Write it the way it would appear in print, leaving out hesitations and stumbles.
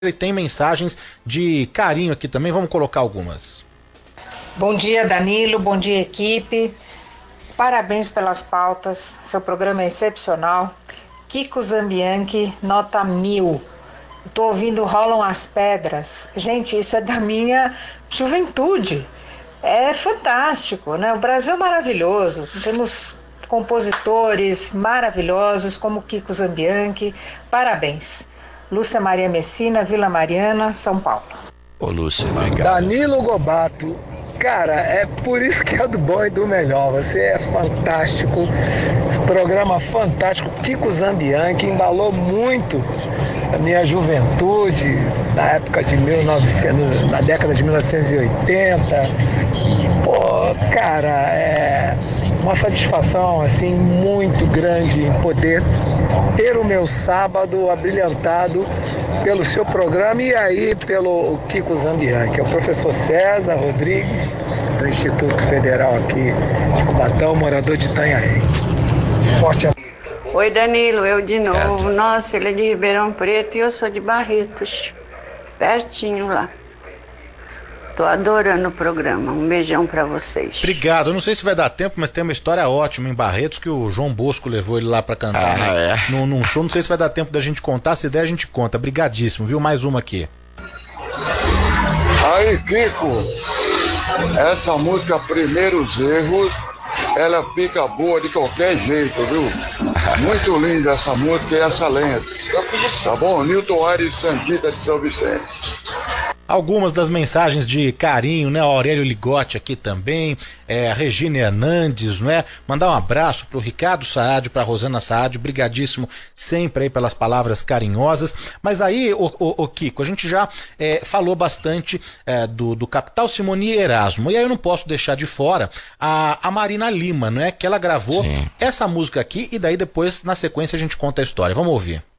E tem mensagens de carinho aqui também, vamos colocar algumas. Bom dia, Danilo, bom dia, equipe. Parabéns pelas pautas, seu programa é excepcional. Kiko Zambianchi, nota 1000. Estou ouvindo Rolam as Pedras. Gente, isso é da minha juventude. É fantástico, né? O Brasil é maravilhoso. Temos compositores maravilhosos como Kiko Zambianchi. Parabéns. Lúcia Maria Messina, Vila Mariana, São Paulo. Ô Lúcia, obrigado. Danilo Gobato, cara, é por isso que é do bom e do melhor. Você é fantástico, esse programa fantástico. Kiko Zambianchi embalou muito a minha juventude, na época de 1900, na década de 1980. Pô, cara, é uma satisfação assim muito grande em poder ter o meu sábado abrilhantado pelo seu programa e aí pelo Kiko Zambianchi, que é o professor César Rodrigues, do Instituto Federal aqui de Cubatão, morador de Itanhaém. Forte abraço. Oi, Danilo, eu de novo. Nossa, ele é de Ribeirão Preto e eu sou de Barretos, pertinho lá. Tô adorando o programa. Um beijão pra vocês. Obrigado. Eu não sei se vai dar tempo, mas tem uma história ótima em Barretos que o João Bosco levou ele lá pra cantar. Num show. Não sei se vai dar tempo da gente contar. Se der, a gente conta. Brigadíssimo, viu? Mais uma aqui. Aí, Kiko, essa música Primeiros Erros, ela fica boa de qualquer jeito, viu? Muito linda essa música e essa lenda. Tá bom? Nilton Aires Santita de São Vicente. Algumas das mensagens de carinho, né? O Aurélio Ligotti aqui também, a Regina Hernandes, não é? Mandar um abraço pro Ricardo Saad, pra Rosana Saad, brigadíssimo sempre aí pelas palavras carinhosas. Mas aí, o Kiko, a gente já falou bastante do Capital Simone e Erasmo, e aí eu não posso deixar de fora a Marina Lima, não é? Que ela gravou essa música aqui e daí depois, na sequência, a gente conta a história. Vamos ouvir.